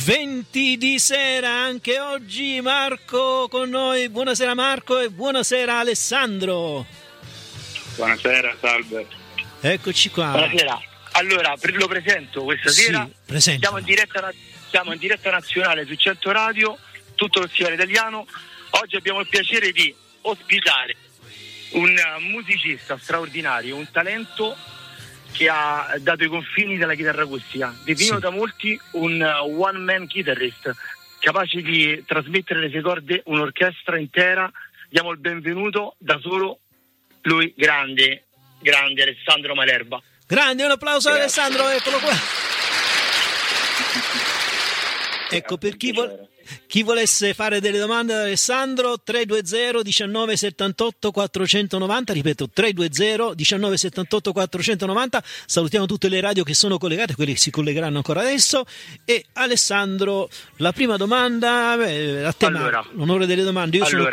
20 di sera anche oggi. Marco con noi. Buonasera Marco e buonasera Alessandro. Buonasera, salve. Eccoci qua. Buonasera. Allora, lo presento questa sera. Siamo in diretta nazionale su 100 Radio, tutto lo stivale italiano. Oggi abbiamo il piacere di ospitare un musicista straordinario, un talento che ha dato i confini della chitarra acustica, definito da molti un one man guitarist, capace di trasmettere le sue corde un'orchestra intera. Diamo il benvenuto da solo lui, grande Alessandro Malerba. Grande, un applauso ad Alessandro, eccolo qua. Ecco, per chi volesse fare delle domande ad Alessandro, 320 19 78 490, ripeto 320 19 78 490. Salutiamo tutte le radio che sono collegate, quelle che si collegheranno ancora adesso. E Alessandro, la prima domanda a te, l'onore delle domande. Io sono